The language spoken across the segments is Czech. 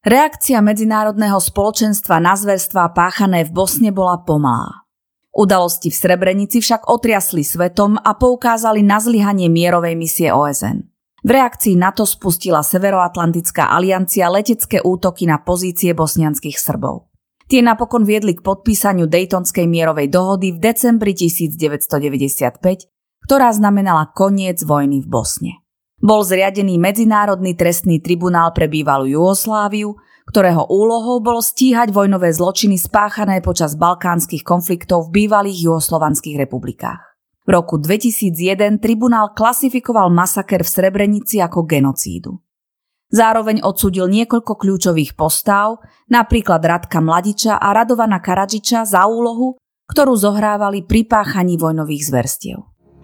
Reakcia medzinárodného spoločenstva na zverstvá páchané v Bosne bola pomalá. Udalosti v Srebrenici však otriasli svetom a poukázali na zlyhanie mierovej misie OSN. V reakcii na to spustila Severoatlantická aliancia letecké útoky na pozície bosnianskych Srbov. Tie napokon viedli k podpísaniu Daytonskej mierovej dohody v decembri 1995, ktorá znamenala koniec vojny v Bosne. Bol zriadený Medzinárodný trestný tribunál pre bývalú Jugosláviu, ktorého úlohou bolo stíhať vojnové zločiny spáchané počas balkánskych konfliktov v bývalých juhoslovanských republikách. V roku 2001 tribunál klasifikoval masaker v Srebrenici ako genocídu. Zároveň odsúdil niekoľko kľúčových postáv, napríklad Radka Mladiča a Radovana Karadžiča za úlohu, ktorú zohrávali pri páchaní vojnových zverstiev.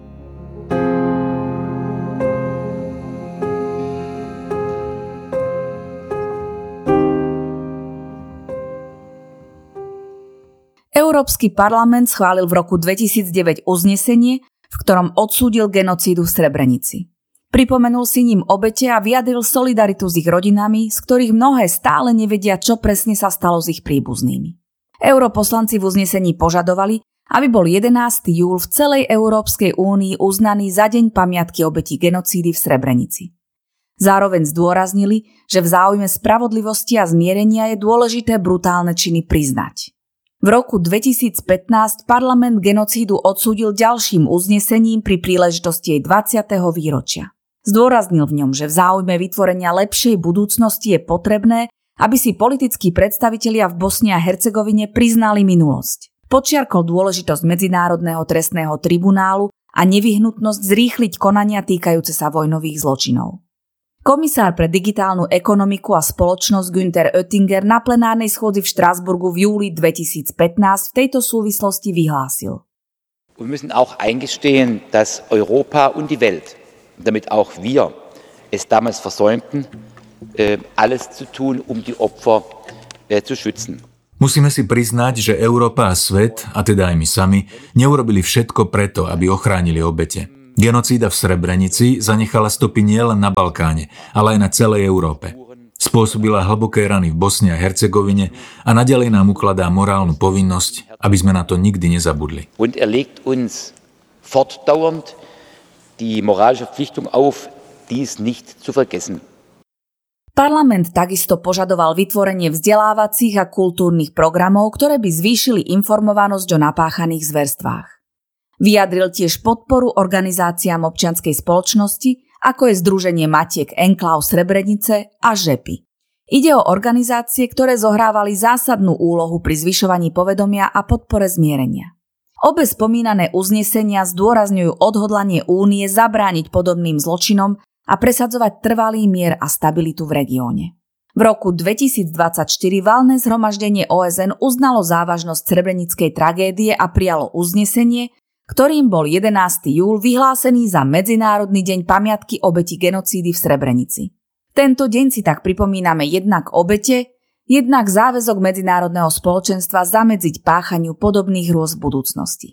Európsky parlament schválil v roku 2009 uznesenie, v ktorom odsúdil genocídu v Srebrenici. Pripomenul si ním obete a vyjadril solidaritu s ich rodinami, z ktorých mnohé stále nevedia, čo presne sa stalo s ich príbuznými. Europoslanci v uznesení požadovali, aby bol 11. júl v celej Európskej únii uznaný za deň pamiatky obetí genocídy v Srebrenici. Zároveň zdôraznili, že v záujme spravodlivosti a zmierenia je dôležité brutálne činy priznať. V roku 2015 parlament genocídu odsúdil ďalším uznesením pri príležitosti jej 20. výročia. Zdôraznil v ňom, že v záujme vytvorenia lepšej budúcnosti je potrebné, aby si politickí predstavitelia v Bosne a Hercegovine priznali minulosť. Podčiarkol dôležitosť Medzinárodného trestného tribunálu a nevyhnutnosť zrýchliť konania týkajúce sa vojnových zločinov. Komisár pre digitálnu ekonomiku a spoločnosť Günther Oettinger na plenárnej schôdzi v Štrasburgu v júli 2015 v tejto súvislosti vyhlásil. Wir müssen auch eingestehen, dass Europa und die Welt, damit auch wir es damals versäumten, alles zu tun, um die Opfer zu schützen. Musíme si priznať, že Európa a svet, a teda aj my sami, neurobili všetko preto, aby ochránili obete. Genocída v Srebrenici zanechala stopy nielen na Balkáne, ale aj na celej Európe. Spôsobila hlboké rany v Bosne a Hercegovine a naďalej nám ukladá morálnu povinnosť, aby sme na to nikdy nezabudli. Und legt uns fortdauernd die moralische Verpflichtung auf, dies nicht zu vergessen. Parlament takisto požadoval vytvorenie vzdelávacích a kultúrnych programov, ktoré by zvýšili informovanosť o napáchaných zverstvách. Vyjadril tiež podporu organizáciám občianskej spoločnosti, ako je Združenie matiek Enkláv Srebrenice a ŽEPy. Ide o organizácie, ktoré zohrávali zásadnú úlohu pri zvyšovaní povedomia a podpore zmierenia. Obe spomínané uznesenia zdôrazňujú odhodlanie Únie zabrániť podobným zločinom a presadzovať trvalý mier a stabilitu v regióne. V roku 2024 valné zhromaždenie OSN uznalo závažnosť srebrenickej tragédie a prijalo uznesenie, ktorým bol 11. júl vyhlásený za Medzinárodný deň pamiatky obetí genocídy v Srebrenici. Tento deň si tak pripomíname jednak obete, jednak záväzok medzinárodného spoločenstva zamedziť páchaniu podobných hrôz v budúcnosti.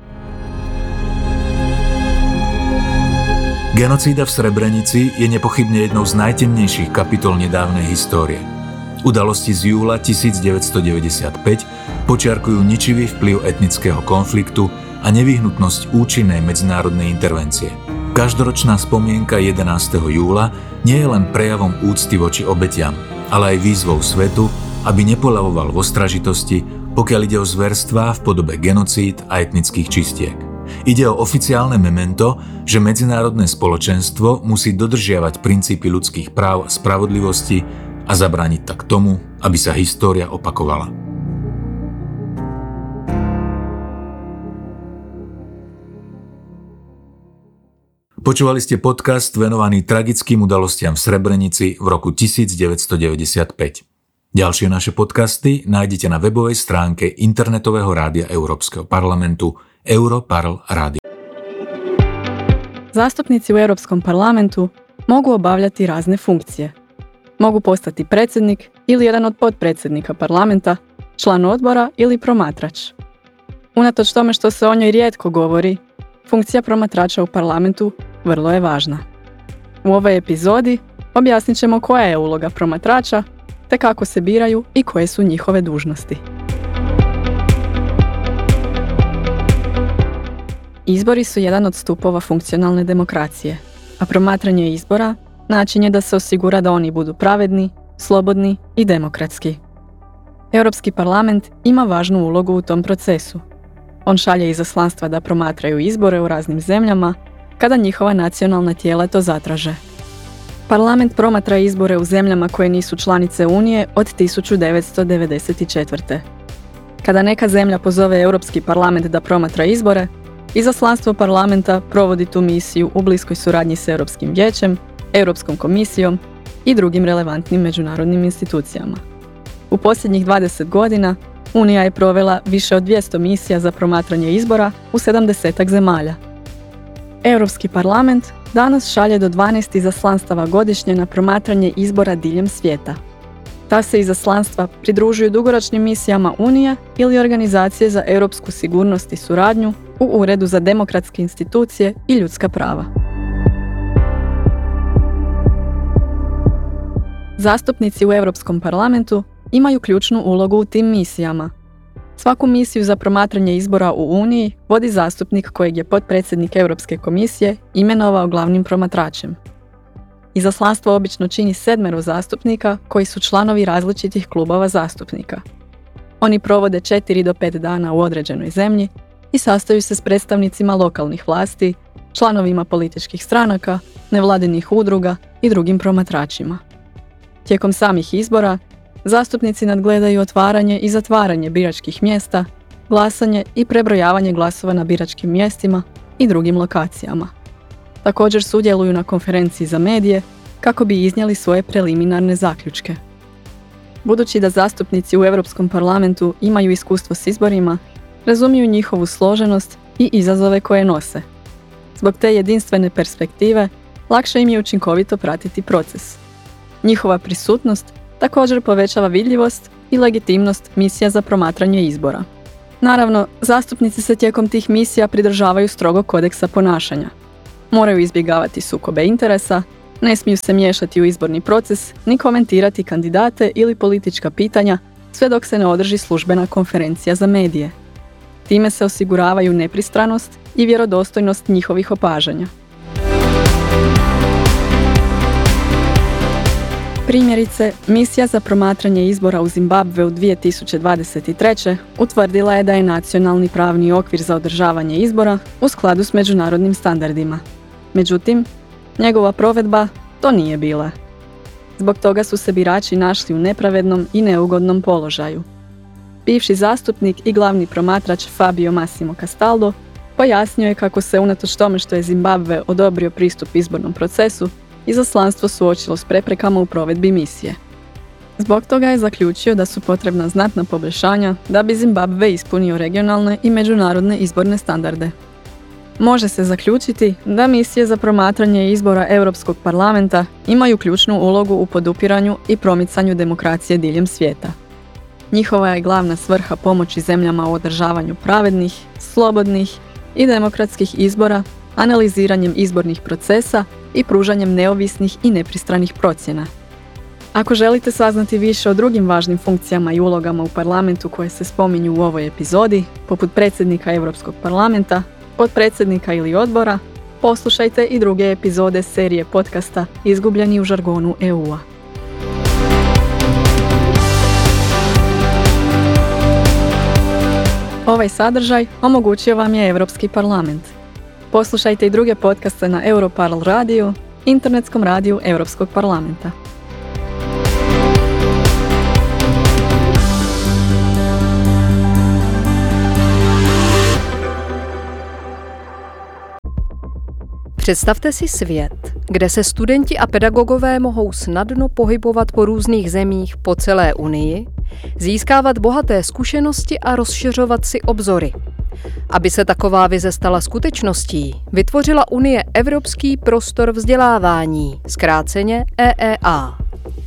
Genocída v Srebrenici je nepochybne jednou z najtemnejších kapitol nedávnej histórie. Udalosti z júla 1995 počiarkujú ničivý vplyv etnického konfliktu a nevyhnutnosť účinnej medzinárodnej intervencie. Každoročná spomienka 11. júla nie je len prejavom úcty voči obetiam, ale aj výzvou svetu, aby nepoľavoval v ostražitosti, pokiaľ ide o zverstvá v podobe genocíd a etnických čistiek. Ide o oficiálne memento, že medzinárodné spoločenstvo musí dodržiavať princípy ľudských práv a spravodlivosti a zabrániť tak tomu, aby sa história opakovala. Počúvali ste podcast venovaný tragickým udalostiam v Srebrenici v roku 1995. Ďalšie naše podcasty nájdete na webovej stránke internetového rádia Európskeho parlamentu Europarl Radio. Zástupníci u Európskom parlamentu mogu obavljati razne funkcije. Mogu postati predsjednik ili jedan od potpredsjednika parlamenta, član odbora ili promatrač. Unatoč tome što se o njoj rijetko govori, funkcija promatrača u parlamentu vrlo je važna. U ovoj epizodi objasnit ćemo koja je uloga promatrača te kako se biraju i koje su njihove dužnosti. Izbori su jedan od stupova funkcionalne demokracije, a promatranje izbora način je da se osigura da oni budu pravedni, slobodni i demokratski. Europski parlament ima važnu ulogu u tom procesu. On šalje izaslanstva da promatraju izbore u raznim zemljama kada njihova nacionalna tijela to zatraže. Parlament promatra izbore u zemljama koje nisu članice Unije od 1994. Kada neka zemlja pozove Europski parlament da promatra izbore, izaslanstvo parlamenta provodi tu misiju u bliskoj suradnji s Europskim vijećem, Europskom komisijom i drugim relevantnim međunarodnim institucijama. U posljednjih 20 godina Unija je provela više od 200 misija za promatranje izbora u 70 zemalja. Europski parlament danas šalje do 12 izaslanstava godišnje na promatranje izbora diljem svijeta. Ta se izaslanstva pridružuju dugoročnim misijama Unije ili Organizacije za europsku sigurnost i suradnju u Uredu za demokratske institucije i ljudska prava. Zastupnici u Europskom parlamentu imaju ključnu ulogu u tim misijama. Svaku misiju za promatranje izbora u Uniji vodi zastupnik kojeg je potpredsjednik Europske komisije imenovao glavnim promatračem. Izaslanstvo obično čini 7 zastupnika koji su članovi različitih klubova zastupnika. Oni provode 4 do 5 dana u određenoj zemlji i sastaju se s predstavnicima lokalnih vlasti, članovima političkih stranaka, nevladinih udruga i drugim promatračima. Tijekom samih izbora, zastupnici nadgledaju otvaranje i zatvaranje biračkih mjesta, glasanje i prebrojavanje glasova na biračkim mjestima i drugim lokacijama. Također sudjeluju na konferenciji za medije kako bi iznijeli svoje preliminarne zaključke. Budući da zastupnici u Europskom parlamentu imaju iskustvo s izborima, razumiju njihovu složenost i izazove koje nose. Zbog te jedinstvene perspektive, lakše im je učinkovito pratiti proces. Njihova prisutnost također povećava vidljivost i legitimnost misija za promatranje izbora. Naravno, zastupnici se tijekom tih misija pridržavaju strogog kodeksa ponašanja. Moraju izbjegavati sukobe interesa, ne smiju se miješati u izborni proces, ni komentirati kandidate ili politička pitanja, sve dok se ne održi službena konferencija za medije. Time se osiguravaju nepristranost i vjerodostojnost njihovih opažanja. Primjerice, misija za promatranje izbora u Zimbabveu 2023. utvrdila je da je nacionalni pravni okvir za održavanje izbora u skladu s međunarodnim standardima. Međutim, njegova provedba to nije bila. Zbog toga su se birači našli u nepravednom i neugodnom položaju. Bivši zastupnik i glavni promatrač Fabio Massimo Castaldo pojasnio je kako se unatoč tome što je Zimbabve odobrio pristup izbornom procesu, izaslanstvo suočilo s preprekama u provedbi misije. Zbog toga je zaključio da su potrebna znatna poboljšanja da bi Zimbabve ispunio regionalne i međunarodne izborne standarde. Može se zaključiti da misije za promatranje izbora Europskog parlamenta imaju ključnu ulogu u podupiranju i promicanju demokracije diljem svijeta. Njihova je glavna svrha pomoći zemljama u održavanju pravednih, slobodnih i demokratskih izbora, analiziranjem izbornih procesa i pružanjem neovisnih i nepristranih procjena. Ako želite saznati više o drugim važnim funkcijama i ulogama u parlamentu koje se spominju u ovoj epizodi, poput predsjednika Europskog parlamenta, potpredsjednika ili odbora, poslušajte i druge epizode serije podcasta Izgubljeni u žargonu EU-a. Ovaj sadržaj omogućio vam je Europski parlament. Poslušajte i druge podcaste na Europarl radiju, internetskom radiju Europskog parlamenta. Představte si svět, kde se studenti a pedagogové mohou snadno pohybovat po různých zemích po celé Unii, získávat bohaté zkušenosti a rozšiřovat si obzory. Aby se taková vize stala skutečností, vytvořila Unie Evropský prostor vzdělávání, zkráceně EEA.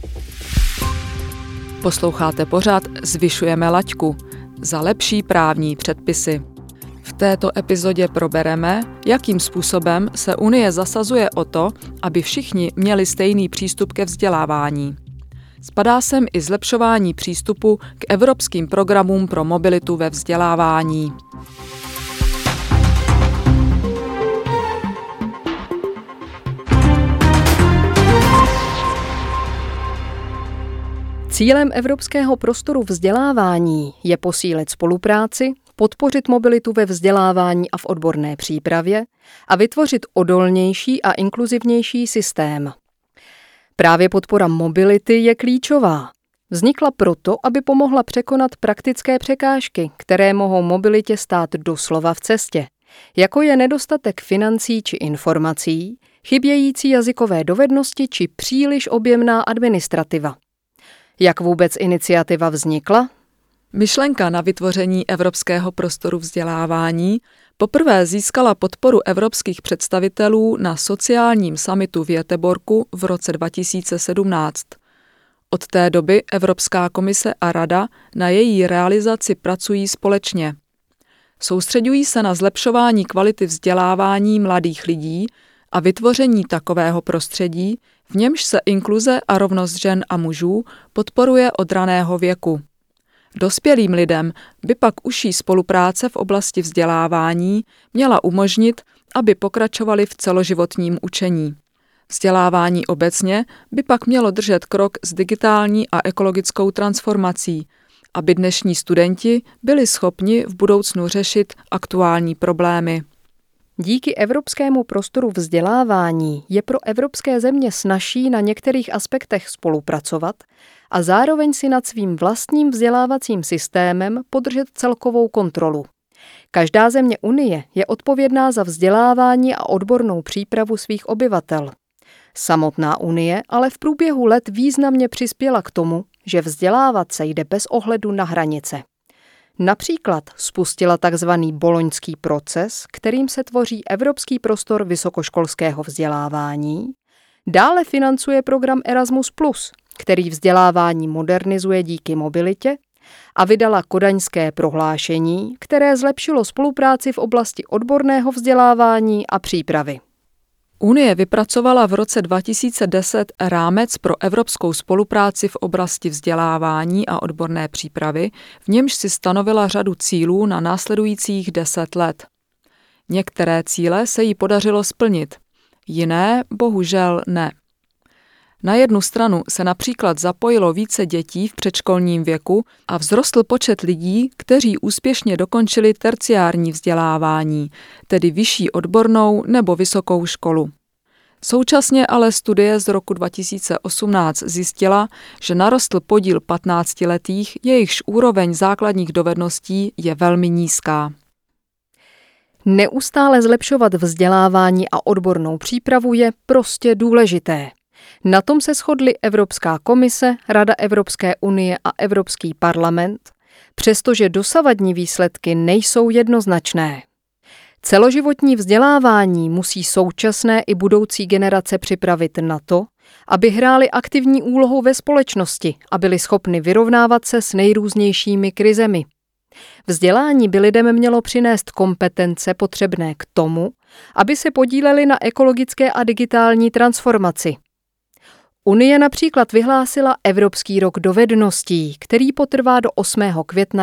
Posloucháte pořad Zvyšujeme laťku za lepší právní předpisy. V této epizodě probereme, jakým způsobem se Unie zasazuje o to, aby všichni měli stejný přístup ke vzdělávání. Spadá sem i zlepšování přístupu k evropským programům pro mobilitu ve vzdělávání. Cílem evropského prostoru vzdělávání je posílit spolupráci, podpořit mobilitu ve vzdělávání a v odborné přípravě a vytvořit odolnější a inkluzivnější systém. Právě podpora mobility je klíčová. Vznikla proto, aby pomohla překonat praktické překážky, které mohou mobilitě stát doslova v cestě, jako je nedostatek financí či informací, chybějící jazykové dovednosti či příliš objemná administrativa. Jak vůbec iniciativa vznikla? Myšlenka na vytvoření evropského prostoru vzdělávání poprvé získala podporu evropských představitelů na sociálním summitu v Göteborgu v roce 2017. Od té doby Evropská komise a Rada na její realizaci pracují společně. Soustřeďují se na zlepšování kvality vzdělávání mladých lidí a vytvoření takového prostředí, v němž se inkluze a rovnost žen a mužů podporuje od raného věku. Dospělým lidem by pak užší spolupráce v oblasti vzdělávání měla umožnit, aby pokračovali v celoživotním učení. Vzdělávání obecně by pak mělo držet krok s digitální a ekologickou transformací, aby dnešní studenti byli schopni v budoucnu řešit aktuální problémy. Díky evropskému prostoru vzdělávání je pro evropské země snazší na některých aspektech spolupracovat a zároveň si nad svým vlastním vzdělávacím systémem podržet celkovou kontrolu. Každá země Unie je odpovědná za vzdělávání a odbornou přípravu svých obyvatel. Samotná Unie ale v průběhu let významně přispěla k tomu, že vzdělávat se jde bez ohledu na hranice. Například spustila tzv. Boloňský proces, kterým se tvoří evropský prostor vysokoškolského vzdělávání. Dále financuje program Erasmus+, který vzdělávání modernizuje díky mobilitě, a vydala kodaňské prohlášení, které zlepšilo spolupráci v oblasti odborného vzdělávání a přípravy. Unie vypracovala v roce 2010 rámec pro evropskou spolupráci v oblasti vzdělávání a odborné přípravy, v němž si stanovila řadu cílů na následujících 10 let. Některé cíle se jí podařilo splnit, jiné bohužel ne. Na jednu stranu se například zapojilo více dětí v předškolním věku a vzrostl počet lidí, kteří úspěšně dokončili terciární vzdělávání, tedy vyšší odbornou nebo vysokou školu. Současně ale studie z roku 2018 zjistila, že narostl podíl 15letých, jejichž úroveň základních dovedností je velmi nízká. Neustále zlepšovat vzdělávání a odbornou přípravu je prostě důležité. Na tom se shodly Evropská komise, Rada Evropské unie a Evropský parlament, přestože dosavadní výsledky nejsou jednoznačné. Celoživotní vzdělávání musí současné i budoucí generace připravit na to, aby hrály aktivní úlohu ve společnosti a byly schopny vyrovnávat se s nejrůznějšími krizemi. Vzdělání by lidem mělo přinést kompetence potřebné k tomu, aby se podíleli na ekologické a digitální transformaci. Unie například vyhlásila Evropský rok dovedností, který potrvá do 8. května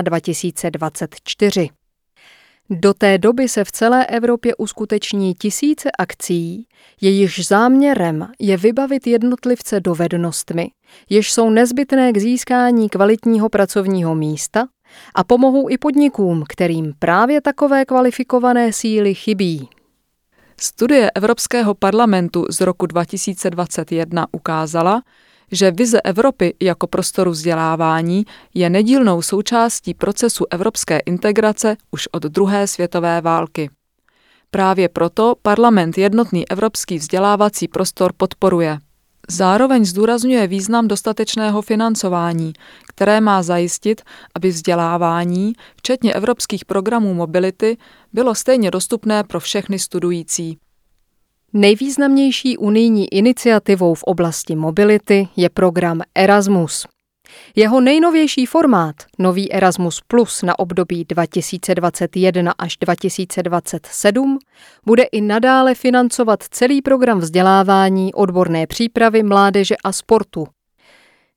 2024. Do té doby se v celé Evropě uskuteční tisíce akcí, jejichž záměrem je vybavit jednotlivce dovednostmi, jež jsou nezbytné k získání kvalitního pracovního místa a pomohou i podnikům, kterým právě takové kvalifikované síly chybí. Studie Evropského parlamentu z roku 2021 ukázala, že vize Evropy jako prostoru vzdělávání je nedílnou součástí procesu evropské integrace už od druhé světové války. Právě proto parlament jednotný evropský vzdělávací prostor podporuje. Zároveň zdůrazňuje význam dostatečného financování, které má zajistit, aby vzdělávání, včetně evropských programů mobility, bylo stejně dostupné pro všechny studující. Nejvýznamnější unijní iniciativou v oblasti mobility je program Erasmus. Jeho nejnovější formát, nový Erasmus Plus na období 2021 až 2027, bude i nadále financovat celý program vzdělávání, odborné přípravy, mládeže a sportu.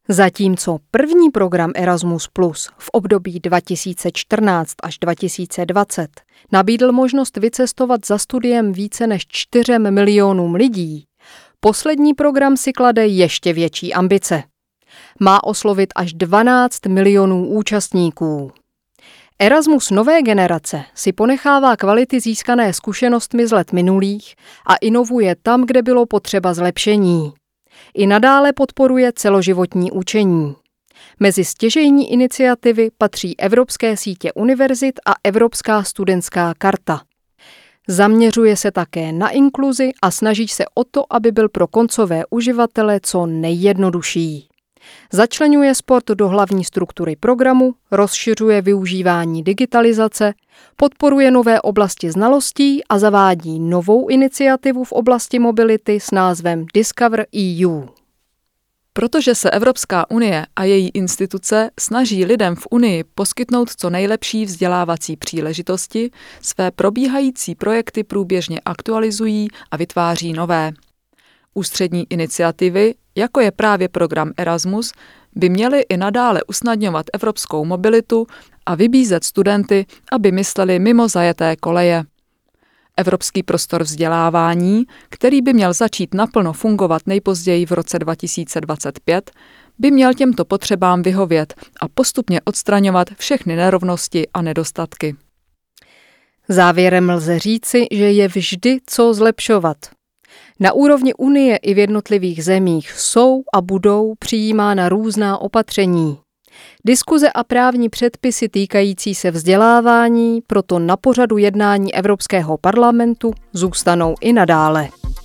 Zatímco první program Erasmus Plus v období 2014 až 2020 nabídl možnost vycestovat za studiem více než 4 milionům lidí, poslední program si klade ještě větší ambice. Má oslovit až 12 milionů účastníků. Erasmus nové generace si ponechává kvality získané zkušenostmi z let minulých a inovuje tam, kde bylo potřeba zlepšení. I nadále podporuje celoživotní učení. Mezi stěžejní iniciativy patří Evropské sítě univerzit a Evropská studentská karta. Zaměřuje se také na inkluzi a snaží se o to, aby byl pro koncové uživatele co nejjednodušší. Začleňuje sport do hlavní struktury programu, rozšiřuje využívání digitalizace, podporuje nové oblasti znalostí a zavádí novou iniciativu v oblasti mobility s názvem Discover EU. Protože se Evropská unie a její instituce snaží lidem v Unii poskytnout co nejlepší vzdělávací příležitosti, své probíhající projekty průběžně aktualizují a vytváří nové. Ústřední iniciativy, jako je právě program Erasmus, by měly i nadále usnadňovat evropskou mobilitu a vybízet studenty, aby mysleli mimo zajeté koleje. Evropský prostor vzdělávání, který by měl začít naplno fungovat nejpozději v roce 2025, by měl těmto potřebám vyhovět a postupně odstraňovat všechny nerovnosti a nedostatky. Závěrem lze říci, že je vždy co zlepšovat. Na úrovni Unie i v jednotlivých zemích jsou a budou přijímána různá opatření. Diskuze a právní předpisy týkající se vzdělávání proto na pořadu jednání Evropského parlamentu zůstanou i nadále.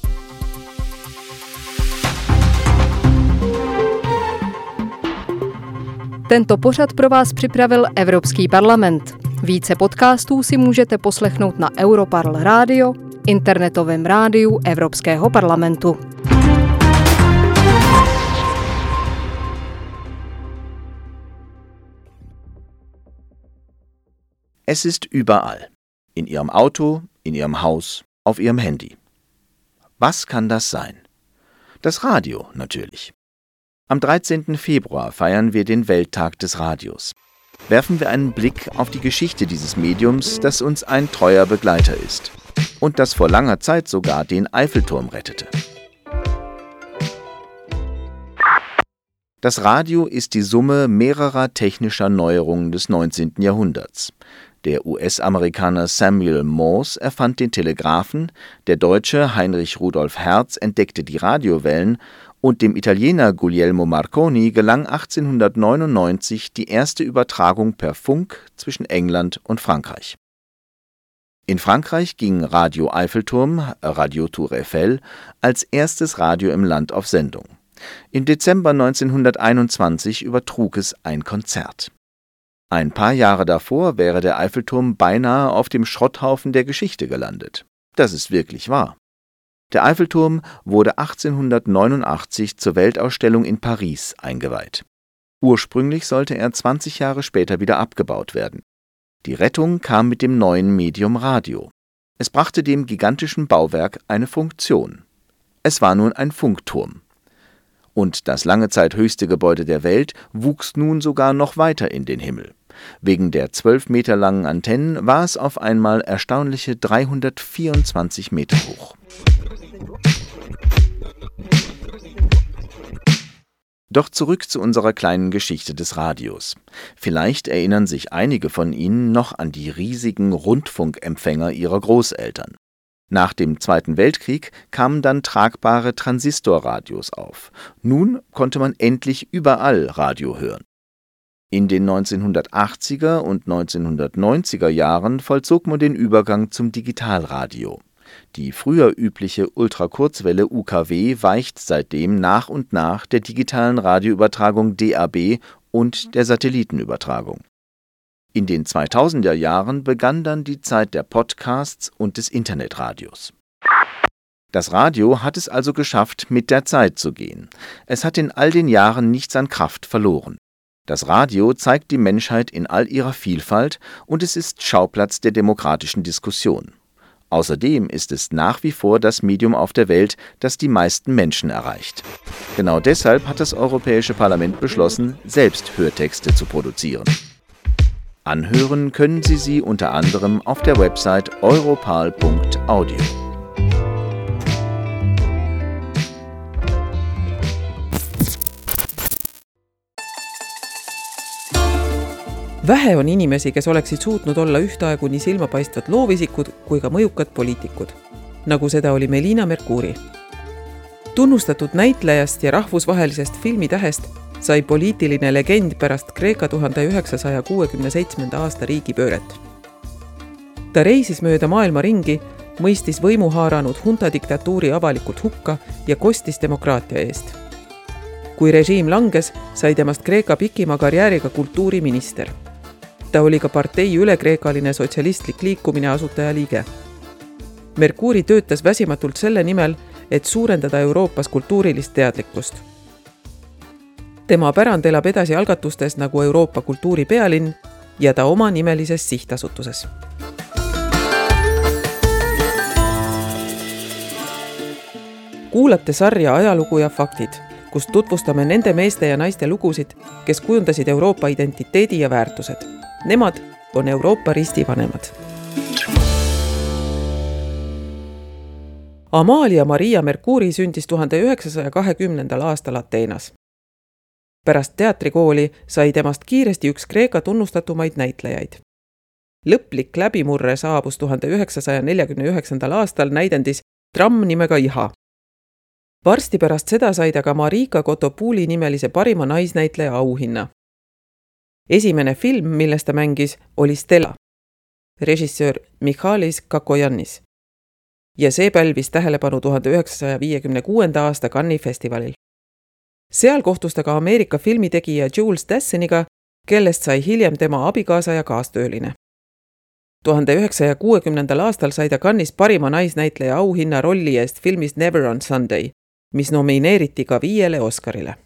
Tento pořad pro vás připravil Evropský parlament. Více podcastů si můžete poslechnout na Europarl Radio, internetovém rádiu Evropského parlamentu. Es ist überall. In Ihrem Auto, in Ihrem Haus, auf Ihrem Handy. Was kann das sein? Das Radio natürlich. Am 13. Februar feiern wir den Welttag des Radios. Werfen wir einen Blick auf die Geschichte dieses Mediums, das uns ein treuer Begleiter ist und das vor langer Zeit sogar den Eiffelturm rettete. Das Radio ist die Summe mehrerer technischer Neuerungen des 19. Jahrhunderts. Der US-Amerikaner Samuel Morse erfand den Telegraphen, der Deutsche Heinrich Rudolf Hertz entdeckte die Radiowellen und dem Italiener Guglielmo Marconi gelang 1899 die erste Übertragung per Funk zwischen England und Frankreich. In Frankreich ging Radio Eiffelturm, Radio Tour Eiffel, als erstes Radio im Land auf Sendung. Im Dezember 1921 übertrug es ein Konzert. Ein paar Jahre davor wäre der Eiffelturm beinahe auf dem Schrotthaufen der Geschichte gelandet. Das ist wirklich wahr. Der Eiffelturm wurde 1889 zur Weltausstellung in Paris eingeweiht. Ursprünglich sollte er 20 Jahre später wieder abgebaut werden. Die Rettung kam mit dem neuen Medium Radio. Es brachte dem gigantischen Bauwerk eine Funktion. Es war nun ein Funkturm. Und das lange Zeit höchste Gebäude der Welt wuchs nun sogar noch weiter in den Himmel. Wegen der 12 Meter langen Antennen war es auf einmal erstaunliche 324 Meter hoch. Doch zurück zu unserer kleinen Geschichte des Radios. Vielleicht erinnern sich einige von Ihnen noch an die riesigen Rundfunkempfänger ihrer Großeltern. Nach dem Zweiten Weltkrieg kamen dann tragbare Transistorradios auf. Nun konnte man endlich überall Radio hören. In den 1980er und 1990er Jahren vollzog man den Übergang zum Digitalradio. Die früher übliche Ultrakurzwelle UKW weicht seitdem nach und nach der digitalen Radioübertragung DAB und der Satellitenübertragung. In den 2000er Jahren begann dann die Zeit der Podcasts und des Internetradios. Das Radio hat es also geschafft, mit der Zeit zu gehen. Es hat in all den Jahren nichts an Kraft verloren. Das Radio zeigt die Menschheit in all ihrer Vielfalt und es ist Schauplatz der demokratischen Diskussion. Außerdem ist es nach wie vor das Medium auf der Welt, das die meisten Menschen erreicht. Genau deshalb hat das Europäische Parlament beschlossen, selbst Hörtexte zu produzieren. Anhören können Sie sie unter anderem auf der Website europal.audio. Vähe on inimesi, kes oleksid suutnud olla ühtaegu nii silmapaistvad loovisikud kui ka mõjukad poliitikud, nagu seda oli Melina Mercouri. Tunnustatud näitlejast ja rahvusvahelisest filmitähest sai poliitiline legend pärast Kreeka 1967. aasta riigipööret. Ta reisis mööda maailma ringi, mõistis võimu haaranud hunta diktatuuri avalikult hukka ja kostis demokraatia eest. Kui režiim langes, sai temast Kreeka pikima karjääriga kultuuriminister. Ta oli ka partei ülekreekaline sotsialistlik liikumine asutajaliige. Mercouri töötas väsimatult selle nimel, et suurendada Euroopas kultuurilist teadlikkust. Tema pärand elab edasi algatustes nagu Euroopa kultuuripealinn ja ta oma nimelises sihtasutuses. Kuulate sarja Ajalugu ja faktid, kus tutvustame nende meeste ja naiste lugusid, kes kujundasid Euroopa identiteedi ja väärtused. Nemad on Euroopa ristivanemad. Amalia Maria Mercouri sündis 1920. aastal Ateenas. Pärast teatrikooli sai temast kiiresti üks Kreeka tunnustatumaid näitlejaid. Lõplik läbimurre saabus 1949. aastal näidendis Tramm nimega Iha. Varsti pärast seda sai ta ka Marika Kotopouli nimelise parima naisnäitleja auhinna. Esimene film, milles ta mängis, oli Stella, režissöör Michalis Kakoyannis. Ja see pälvis tähelepanu 1956. aasta Cannes'i festivalil. Seal kohtus ta ka Ameerika filmitegija Jules Dasseniga, kellest sai hiljem tema abikaasa ja kaastööline. 1960. aastal sai ta Cannes'is parima naisnäitleja auhinna rolli eest filmis Never on Sunday, mis nomineeriti ka 5 Oscarile.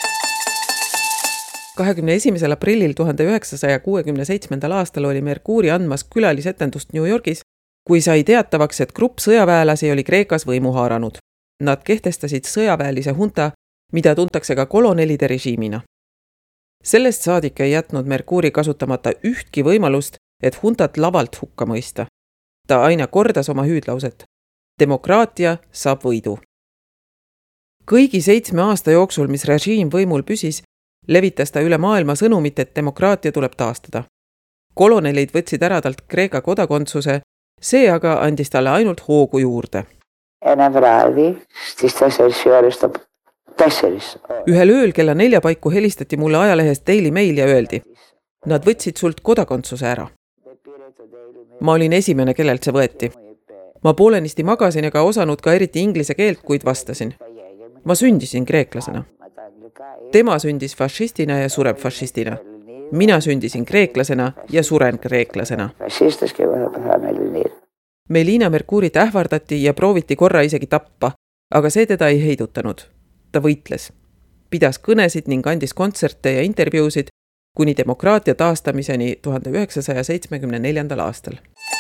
21. aprillil 1967. aastal oli Mercouri andmas külalisetendust New Yorgis, kui sai teatavaks, et grupp sõjaväelasi oli Kreekas võimu haaranud. Nad kehtestasid sõjaväelise hunta, mida tuntakse ka kolonelide režiimina. Sellest saadik ei jätnud Mercouri kasutamata ühtki võimalust, et huntat lavalt hukka mõista. Ta aina kordas oma hüüdlauset. Demokraatia saab võidu. Kõigi 7 aasta jooksul, mis režiim võimul püsis, levitas ta üle maailma sõnumit, et demokraatia tuleb taastada. Kolonelid võtsid ära talt Kreeka kodakondsuse, see aga andis talle ainult hoogu juurde. Ühel ööl kella 4 paiku helistati mulle ajalehest Daily Mail ja öeldi, nad võtsid sult kodakondsuse ära. Ma olin esimene, kellelt see võeti. Ma poolenisti magasin ega osanud ka eriti inglise keelt, kuid vastasin. Ma sündisin kreeklasena. Tema sündis fašistina ja sureb fašistina. Mina sündisin kreeklasena ja suren kreeklasena. Melina Mercourit ähvardati ja prooviti korra isegi tappa, aga see teda ei heidutanud. Ta võitles. Pidas kõnesid ning andis kontserte ja intervjuusid kuni demokraatia taastamiseni 1974. aastal.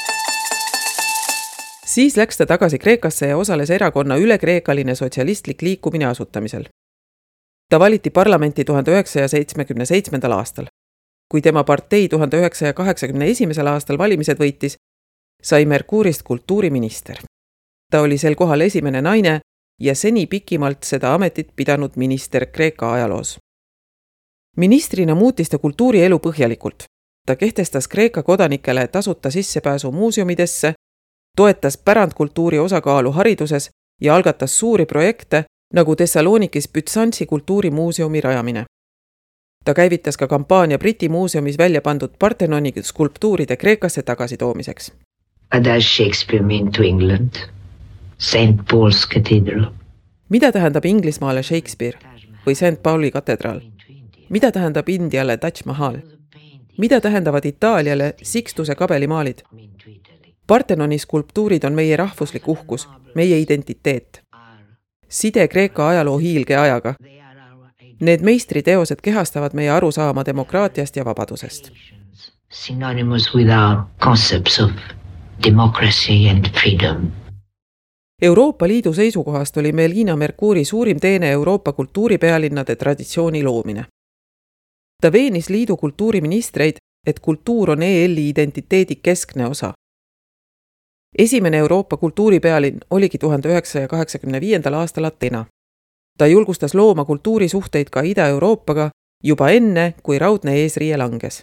Siis läks ta tagasi Kreekasse ja osales erakonna ülekreekaline sotsialistlik liikumine asutamisel. Ta valiti parlamenti 1977. aastal. Kui tema partei 1981. aastal valimised võitis, sai Mercourist kultuuriminister. Ta oli sel kohal esimene naine ja seni pikimalt seda ametit pidanud minister Kreeka ajaloos. Ministrina muutis ta kultuurielu põhjalikult. Ta kehtestas Kreeka kodanikele tasuta sissepääsu muuseumidesse, toetas pärandkultuuri osakaalu hariduses ja algatas suuri projekte, nagu Thessalonikis Bütsantsi kultuurimuuseumi rajamine. Ta käivitas ka kampaania Briti muuseumis välja pandud Parthenoni skulptuuride Kreekasse tagasitoomiseks. Does Shakespeare mean to England? St. Paul's Cathedral. Mida tähendab Inglismaale Shakespeare või St. Pauli katedraal? Mida tähendab Indiale Taj Mahal? Mida tähendavad Itaaliale Sixtuse kabelimaalid? Parthenoni skulptuurid on meie rahvuslik uhkus, meie identiteet. Side Kreeka ajaloo hiilge ajaga. Need meistriteosed kehastavad meie arusaama demokraatiast ja vabadusest. Synonymous with our concepts of democracy and freedom. Euroopa Liidu seisukohast oli Melina Mercouri suurim teene Euroopa kultuuripealinnade traditsiooni loomine. Ta veenis liidu kultuuriministreid, et kultuur on EL-i identiteedi keskne osa. Esimene Euroopa kultuuripealinn oligi 1985. aastal Ateena. Ta julgustas looma kultuurisuhteid ka Ida-Euroopaga juba enne, kui raudne eesriie langes.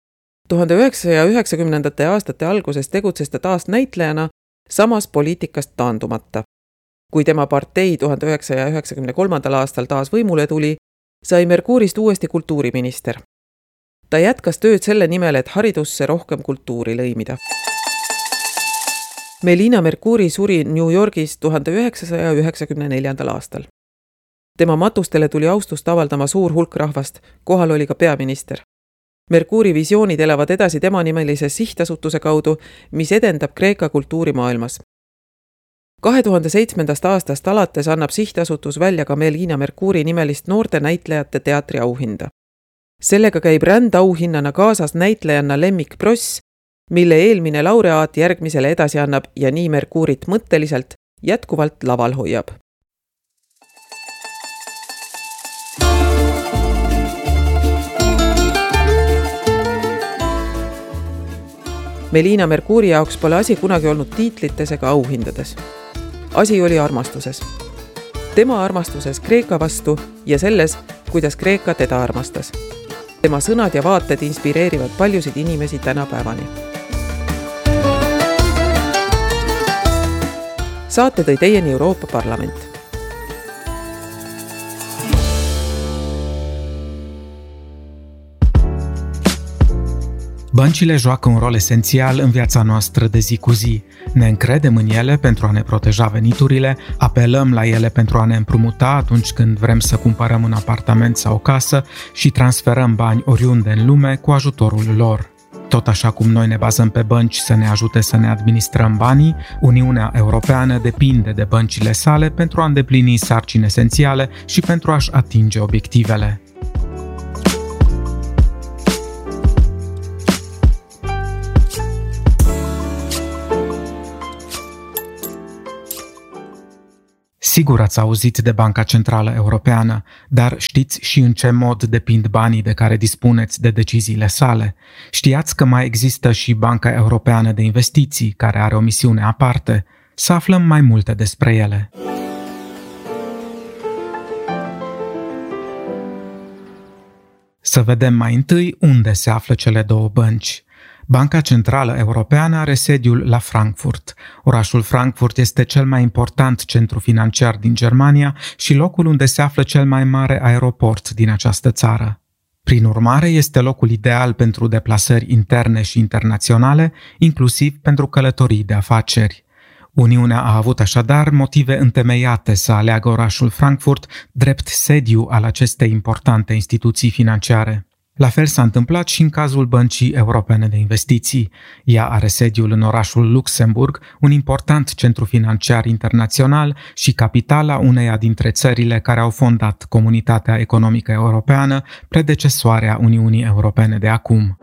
1990. aastate alguses tegutses ta taas näitlejana, samas poliitikast taandumata. Kui tema partei 1993. aastal taas võimule tuli, sai Mercourist uuesti kultuuriminister. Ta jätkas tööd selle nimel, et haridusse rohkem kultuuri lõimida. Melina Mercouri suri New Yorgis 1994. aastal. Tema matustele tuli austust avaldama suur hulk rahvast, kohal oli ka peaminister. Mercouri visioonid elavad edasi tema nimelise sihtasutuse kaudu, mis edendab Kreeka kultuuri maailmas. 2007. aastast alates annab sihtasutus välja ka Melina Mercouri nimelist noorte näitlejate teatri auhinda. Sellega käib rändauhinnana kaasas näitlejanna Lemmik Pross, mille eelmine laureaat järgmisele edasi annab ja nii Mercourit mõtteliselt jätkuvalt laval hoiab. Melina Mercouri jaoks pole asi kunagi olnud tiitlites ega auhindades. Asi oli armastuses. Tema armastuses Kreeka vastu ja selles, kuidas Kreeka teda armastas. Tema sõnad ja vaated inspireerivad paljusid inimesi tänapäevani. Saate tõi teieni Euroopa Parlament. Băncile joacă un rol esențial în viața noastră de zi cu zi. Ne încredem în ele pentru a ne proteja veniturile, apelăm la ele pentru a ne împrumuta atunci când vrem să cumpărăm un apartament sau o casă și transferăm bani oriunde în lume cu ajutorul lor. Tot așa cum noi ne bazăm pe bănci să ne ajute să ne administrăm banii, Uniunea Europeană depinde de băncile sale pentru a îndeplini sarcini esențiale și pentru a-și atinge obiectivele. Sigur ați auzit de Banca Centrală Europeană, dar știți și în ce mod depind banii de care dispuneți de deciziile sale? Știați că mai există și Banca Europeană de Investiții, care are o misiune aparte? Să aflăm mai multe despre ele. Să vedem mai întâi unde se află cele două bănci. Banca Centrală Europeană are sediul la Frankfurt. Orașul Frankfurt este cel mai important centru financiar din Germania și locul unde se află cel mai mare aeroport din această țară. Prin urmare, este locul ideal pentru deplasări interne și internaționale, inclusiv pentru călătorii de afaceri. Uniunea a avut așadar motive întemeiate să aleagă orașul Frankfurt drept sediu al acestei importante instituții financiare. La fel s-a întâmplat și în cazul Băncii Europene de Investiții. Ea are sediul în orașul Luxemburg, un important centru financiar internațional și capitala uneia dintre țările care au fondat Comunitatea Economică Europeană, predecesoarea Uniunii Europene de acum.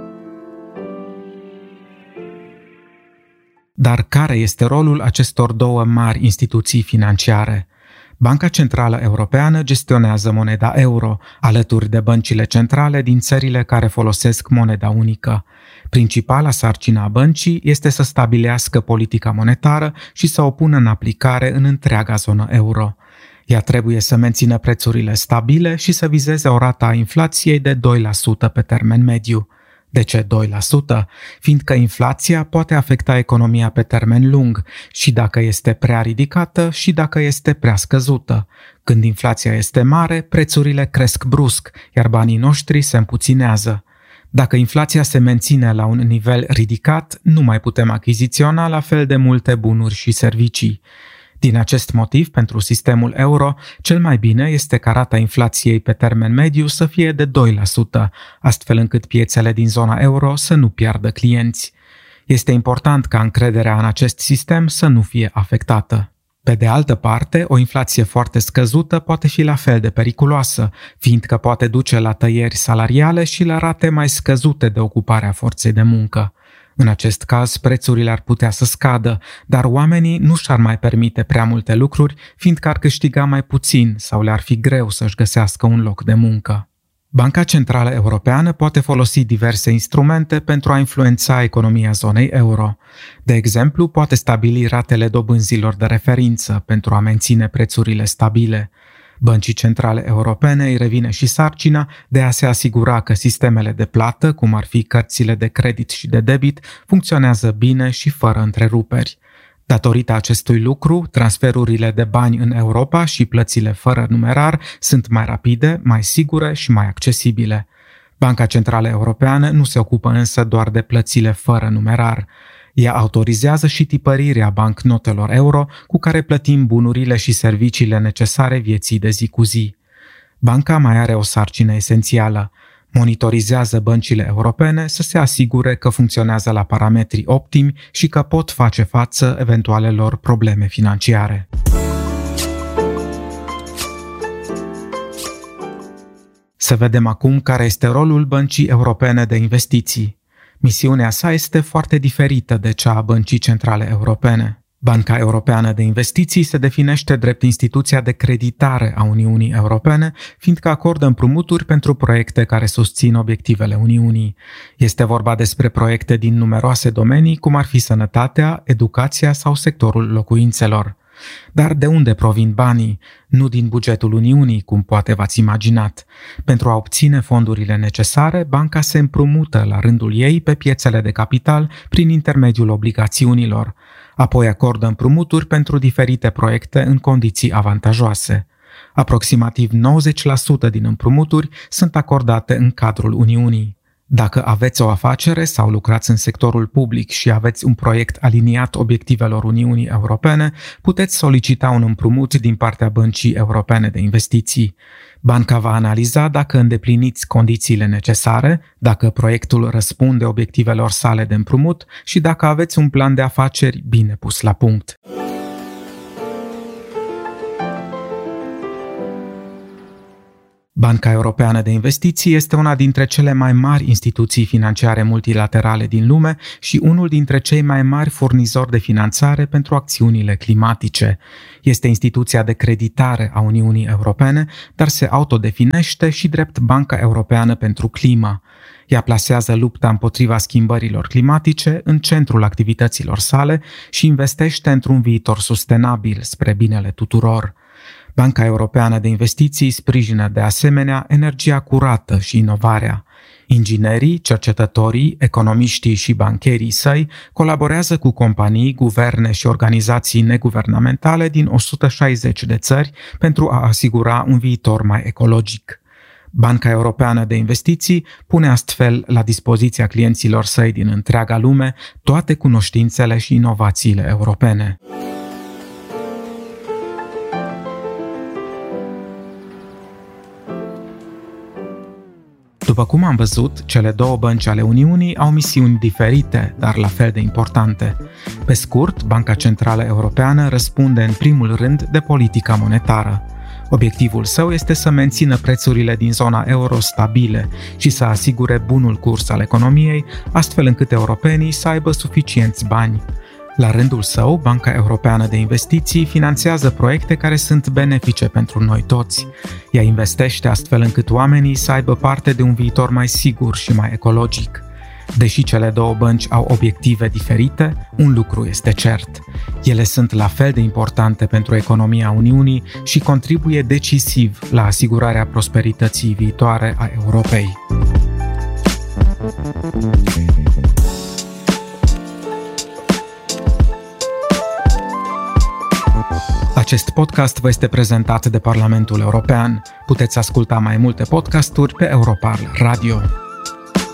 Dar care este rolul acestor două mari instituții financiare? Banca Centrală Europeană gestionează moneda euro, alături de băncile centrale din țările care folosesc moneda unică. Principala sarcină a băncii este să stabilească politica monetară și să o pună în aplicare în întreaga zonă euro. Ea trebuie să mențină prețurile stabile și să vizeze o rată a inflației de 2% pe termen mediu. De ce 2%? Fiindcă inflația poate afecta economia pe termen lung și dacă este prea ridicată și dacă este prea scăzută. Când inflația este mare, prețurile cresc brusc, iar banii noștri se împuținează. Dacă inflația se menține la un nivel ridicat, nu mai putem achiziționa la fel de multe bunuri și servicii. Din acest motiv, pentru sistemul euro, cel mai bine este ca rata inflației pe termen mediu să fie de 2%, astfel încât piețele din zona euro să nu piardă clienți. Este important ca încrederea în acest sistem să nu fie afectată. Pe de altă parte, o inflație foarte scăzută poate fi la fel de periculoasă, fiindcă poate duce la tăieri salariale și la rate mai scăzute de ocupare a forței de muncă. În acest caz, prețurile ar putea să scadă, dar oamenii nu și-ar mai permite prea multe lucruri, fiindcă ar câștiga mai puțin sau le-ar fi greu să-și găsească un loc de muncă. Banca Centrală Europeană poate folosi diverse instrumente pentru a influența economia zonei euro. De exemplu, poate stabili ratele dobânzilor de referință pentru a menține prețurile stabile. Băncii centrale europene îi revine și sarcina de a se asigura că sistemele de plată, cum ar fi cărțile de credit și de debit, funcționează bine și fără întreruperi. Datorită acestui lucru, transferurile de bani în Europa și plățile fără numerar sunt mai rapide, mai sigure și mai accesibile. Banca Centrală Europeană nu se ocupă însă doar de plățile fără numerar. Ea autorizează și tipărirea bancnotelor euro cu care plătim bunurile și serviciile necesare vieții de zi cu zi. Banca mai are o sarcină esențială. Monitorizează băncile europene să se asigure că funcționează la parametri optimi și că pot face față eventualelor probleme financiare. Să vedem acum care este rolul Băncii Europene de Investiții. Misiunea sa este foarte diferită de cea a Băncii Centrale Europene. Banca Europeană de Investiții se definește drept instituția de creditare a Uniunii Europene, fiindcă acordă împrumuturi pentru proiecte care susțin obiectivele Uniunii. Este vorba despre proiecte din numeroase domenii, cum ar fi sănătatea, educația sau sectorul locuințelor. Dar de unde provin banii? Nu din bugetul Uniunii, cum poate v-ați imaginat. Pentru a obține fondurile necesare, banca se împrumută la rândul ei pe piețele de capital prin intermediul obligațiunilor. Apoi acordă împrumuturi pentru diferite proiecte în condiții avantajoase. Aproximativ 90% din împrumuturi sunt acordate în cadrul Uniunii. Dacă aveți o afacere sau lucrați în sectorul public și aveți un proiect aliniat obiectivelor Uniunii Europene, puteți solicita un împrumut din partea Băncii Europene de Investiții. Banca va analiza dacă îndepliniți condițiile necesare, dacă proiectul răspunde obiectivelor sale de împrumut și dacă aveți un plan de afaceri bine pus la punct. Banca Europeană de Investiții este una dintre cele mai mari instituții financiare multilaterale din lume și unul dintre cei mai mari furnizori de finanțare pentru acțiunile climatice. Este instituția de creditare a Uniunii Europene, dar se autodefinește și drept Banca Europeană pentru Climă. Ea plasează lupta împotriva schimbărilor climatice în centrul activităților sale și investește într-un viitor sustenabil spre binele tuturor. Banca Europeană de Investiții sprijină de asemenea energia curată și inovarea. Inginerii, cercetătorii, economiștii și bancherii săi colaborează cu companii, guverne și organizații neguvernamentale din 160 de țări pentru a asigura un viitor mai ecologic. Banca Europeană de Investiții pune astfel la dispoziția clienților săi din întreaga lume toate cunoștințele și inovațiile europene. După cum am văzut, cele două bănci ale Uniunii au misiuni diferite, dar la fel de importante. Pe scurt, Banca Centrală Europeană răspunde în primul rând de politica monetară. Obiectivul său este să mențină prețurile din zona euro stabile și să asigure bunul curs al economiei, astfel încât europenii să aibă suficienți bani. La rândul său, Banca Europeană de Investiții finanțează proiecte care sunt benefice pentru noi toți. Ea investește astfel încât oamenii să aibă parte de un viitor mai sigur și mai ecologic. Deși cele două bănci au obiective diferite, un lucru este cert. Ele sunt la fel de importante pentru economia Uniunii și contribuie decisiv la asigurarea prosperității viitoare a Europei. Acest podcast vă este prezentat de Parlamentul European. Puteți asculta mai multe podcasturi pe Europarl Radio.